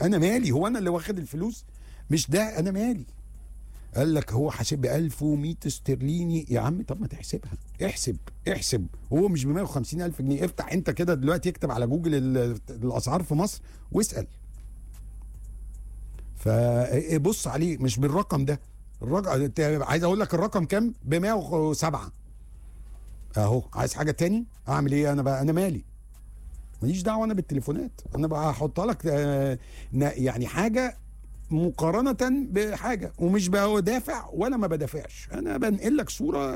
انا مالي؟ هو انا اللي واخد الفلوس؟ مش ده، انا مالي. قال لك هو حاسب 1100 استرليني. يا عم طب ما تحسبها، احسب هو مش ب 150,000 جنيه. افتح انت كده دلوقتي، اكتب على جوجل الاسعار في مصر واسال، فبص عليه مش بالرقم ده. الرقم عايز اقول لك الرقم كام؟ ب 107 اهو. عايز حاجه تاني؟ اعمل ايه انا بقى؟ انا مالي؟ ماليش دعوه انا بالتليفونات. انا بقى هحطها لك يعني حاجه مقارنه بحاجه، ومش بدافع ولا ما بدافعش، انا بنقل لك صوره.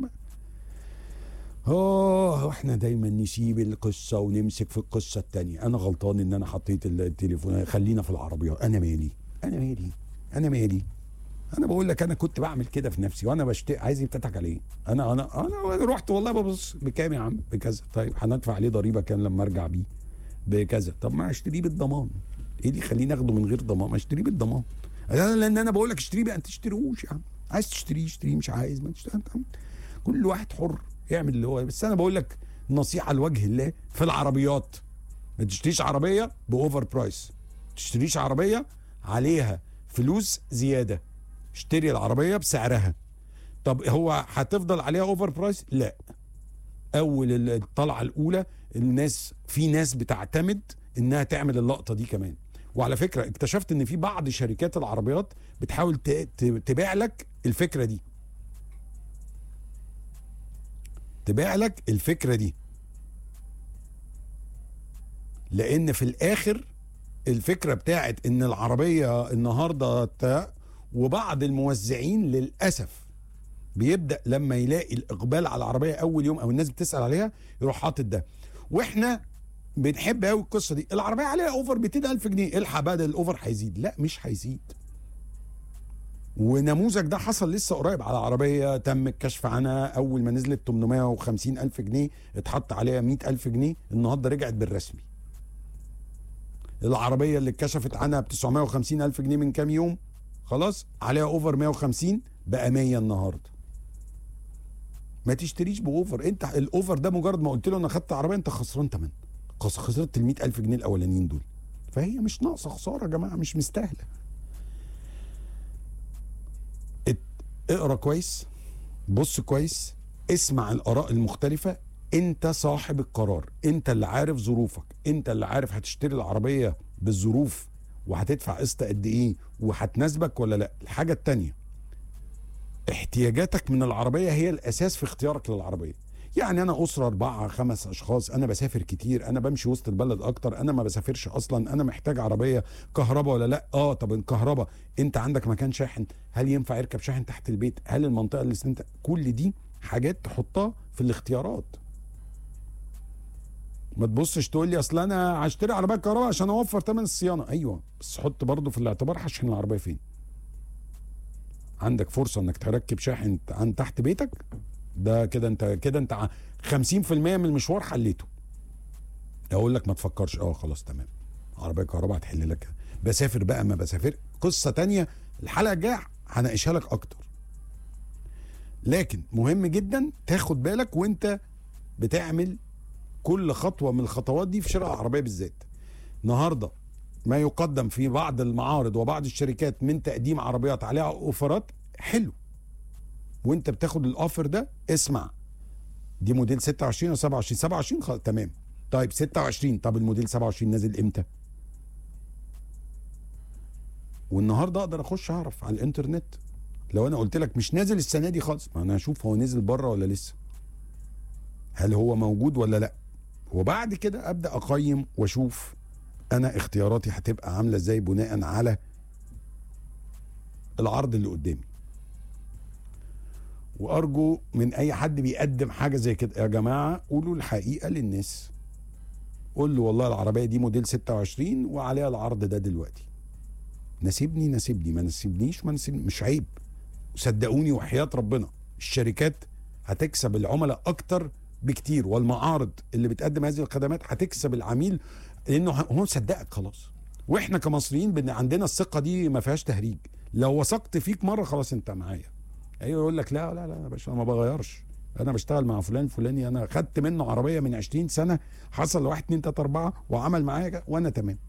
احنا دايما نسيب القصه ونمسك في القصه التانية. انا غلطان ان انا حطيت التليفون، خلينا في العربيات. انا مالي. انا بقول لك انا كنت بعمل كده في نفسي وانا عايز يفتح عليه. انا رحت والله ببص بكام يا عم؟ بكذا. طيب هندفع عليه ضريبه كام لما ارجع بيه؟ بكذا. طب ما اشتريه بالضمان. ايه اللي يخليني اخده من غير ضمان؟ ما اشتريه بالضمان. لان انا بقول لك اشتريه بقى، انت تشتريهوش يا عم. عايز تشتريه اشتريه، مش عايز ما تشتري. كل واحد حر يعمل اللي هو. بس انا بقول لك نصيحه لوجه الله في العربيات: ما تشتريش عربيه باوفر برايس، ما تشتريش عربيه عليها فلوس زياده، اشتري العربيه بسعرها. طب هو هتفضل عليها اوفر برايس؟ لا. اول الطلعه الاولى في ناس بتعتمد انها تعمل اللقطه دي كمان. وعلى فكره اكتشفت ان في بعض شركات العربيات بتحاول تبيع لك الفكره دي، لان في الاخر الفكره بتاعت ان العربيه النهارده وبعض الموزعين للاسف بيبدا لما يلاقي الاقبال على العربيه اول يوم او الناس بتسال عليها يروح حاطط ده. واحنا بنحب قوي القصه دي، العربيه عليها اوفر 200,000 جنيه، الحق بقى ده الاوفر هيزيد. لا مش هيزيد. ونموذج ده حصل لسه قريب على عربيه تم الكشف عنها اول ما نزلت 850,000 جنيه اتحط عليها 100,000 جنيه، النهارده رجعت بالرسمي. العربيه اللي اتكشفت عنها ب 950,000 جنيه من كام يوم خلاص عليها اوفر 150 بقى 100 النهارده. ما تشتريش باوفر. انت الاوفر ده مجرد ما قلت له انا خدت عربيه انت خسران ثمن، خسرت ال 100,000 جنيه الاولانيين دول. فهي مش ناقصه خساره يا جماعه، مش مستاهله. اقرا كويس، بص كويس، اسمع الاراء المختلفه. انت صاحب القرار، انت اللي عارف ظروفك، انت اللي عارف هتشتري العربيه بالظروف وهتدفع قسط قد ايه وهتناسبك ولا لا. الحاجه التانيه، احتياجاتك من العربيه هي الاساس في اختيارك للعربيه. يعني انا اسره 4 5 اشخاص، انا بسافر كتير، انا بمشي وسط البلد اكتر، انا ما بسافرش اصلا، انا محتاج عربيه كهرباء ولا لا؟ طب الكهرباء انت عندك مكان شاحن؟ هل ينفع يركب شاحن تحت البيت؟ هل المنطقه اللي انت، كل دي حاجات تحطها في الاختيارات. ما تبصش تقول لي اصل انا هشتري عربيه كهرباء عشان اوفر ثمن الصيانه. ايوه بس حط برضه في الاعتبار هشحن العربيه فين. عندك فرصه انك تركب شاحن عن تحت بيتك، ده كده انت 50% من المشوار حليته. اقول لك ما تفكرش، خلاص تمام، عربيه كهرباء هتحل لك. بسافر بقى ما بسافر قصه تانية، الحلقه الجايه هناقشها لك اكتر. لكن مهم جدا تاخد بالك وانت بتعمل كل خطوه من الخطوات دي في شراء العربيه بالذات. النهارده ما يقدم في بعض المعارض وبعض الشركات من تقديم عربيات عليها اوفرات حلو، وانت بتاخد الاوفر ده اسمع، دي موديل 26 و 27. 27 خلاص تمام. طيب 26، طب الموديل 27 نازل امتى؟ والنهارده اقدر اخش اعرف على الانترنت. لو انا قلت لك مش نازل السنه دي خالص، ما انا هشوف هو نزل بره ولا لسه، هل هو موجود ولا لا، وبعد كده ابدا اقيم واشوف انا اختياراتي هتبقى عامله ازاي بناء على العرض اللي قدامي. وارجو من اي حد بيقدم حاجه زي كده يا جماعه قولوا الحقيقه للناس. قول له والله العربيه دي موديل 26 وعليها العرض ده دلوقتي، ناسبني ما ناسبنيش مش عيب. صدقوني وحياه ربنا الشركات هتكسب العملاء اكتر بكتير، والمعارض اللي بتقدم هذه الخدمات هتكسب العميل لانه هو صدقك خلاص. واحنا كمصريين عندنا الثقه دي ما فيهاش تهريج. لو وثقت فيك مره خلاص انت معايا. ايوه يقول لك لا يا باشا انا ما بغيرش، انا بشتغل مع فلان الفلاني، انا خدت منه عربيه من 20 سنه، حصل 1 2 3 4 وعمل معايا وانا تمام.